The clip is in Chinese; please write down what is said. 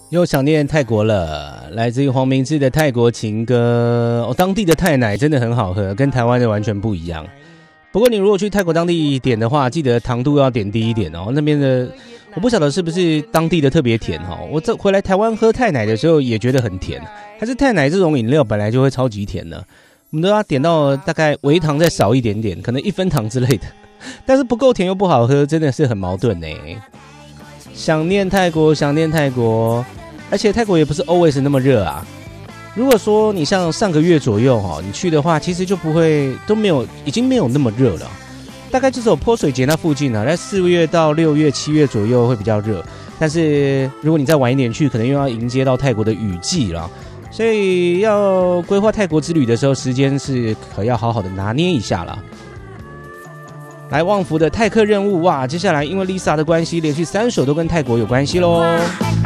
又想念泰国了，来自于黄明志的泰国情歌。当地的泰奶真的很好喝，跟台湾的完全不一样。不过你如果去泰国当地点的话，记得糖度要点低一点哦。那边的我不晓得是不是当地的特别甜哦。我这回来台湾喝泰奶的时候也觉得很甜，还是泰奶这种饮料本来就会超级甜的，我们都要点到大概微糖再少一点点，可能1分糖之类的。但是不够甜又不好喝，真的是很矛盾呢。想念泰国，想念泰国，而且泰国也不是 always 那么热啊。如果说你像上个月左右你去的话，其实就不会已经没有那么热了。大概就是有泼水节那附近在4月到6月、7月左右会比较热。但是如果你再晚一点去，可能又要迎接到泰国的雨季了。所以要规划泰国之旅的时候，时间是可要好好的拿捏一下了。来旺福的泰客任务，哇！接下来因为 Lisa 的关系，连续3首都跟泰国有关系咯。